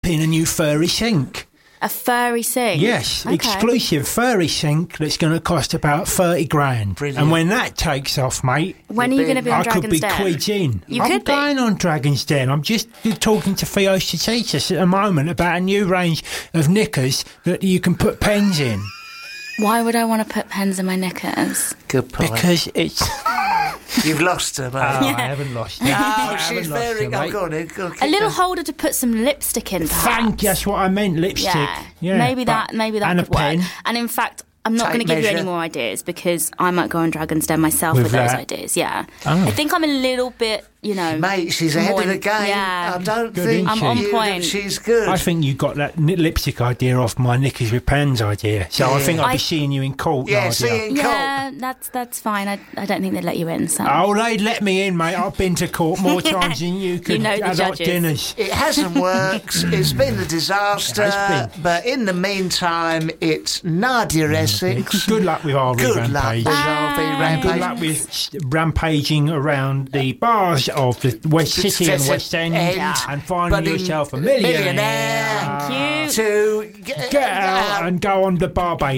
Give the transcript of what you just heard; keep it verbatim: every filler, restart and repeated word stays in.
in a new furry sink. A furry sink? Yes, okay. exclusive furry sink that's going to cost about thirty grand. Brilliant. And when that takes off, mate... When are you going to be on I Dragon's could be Den? quids in. You I'm could be. going on Dragon's Den. I'm just talking to Theo Statitis at the moment about a new range of knickers that you can put pens in. Why would I want to put pens in my knickers? Good point. Because it's... You've lost her, mate. Oh, I haven't lost her. Oh, I she's haven't lost very... her, Oh, mate. go on, then, go on, A keep little going. holder to put some lipstick in, perhaps. Thank you, that's what I meant, lipstick. Yeah, Yeah, maybe but- that. Maybe that and could a pen. work. And in fact, I'm not Tape going to give you any measure. more ideas because I might go on Dragon's Den myself with, With those that? ideas. Yeah, Oh. I think I'm a little bit, you know, Mate, she's ahead more of the in- game. Yeah, I don't Good, think isn't she? I'm on you- point. she's good. I think you got that ni- lipstick idea off my knickers with pens idea. So I Yeah. think I'll be I- seeing you in court, Yeah, Nadia. seeing court. yeah, that's that's fine. I, I don't think they'd let you in. So Oh, they'd let me in, mate. I've been to court more times than you could. know the adult judges. dinners. It hasn't worked. It's been a disaster. It has been. But in the meantime, it's Nadia Essex. Good luck with our Good rampage. luck with R V Bye. Rampage. Good luck with s- rampaging around the bars of the West City and West End, End. and finding Budding yourself a millionaire. millionaire. Thank you. To get, Get out and go on the Barbados.